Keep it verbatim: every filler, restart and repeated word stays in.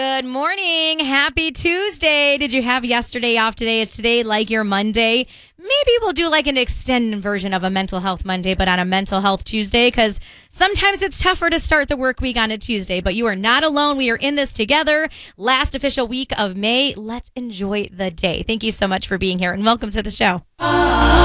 Good morning. Happy Tuesday. Did you have yesterday off today? It's today like your Monday. Maybe we'll do like an extended version of a mental health Monday, but on a mental health Tuesday, because sometimes it's tougher to start the work week on a Tuesday, but you are not alone. We are in this together. Last official week of May. Let's enjoy the day. Thank you so much for being here and welcome to the show.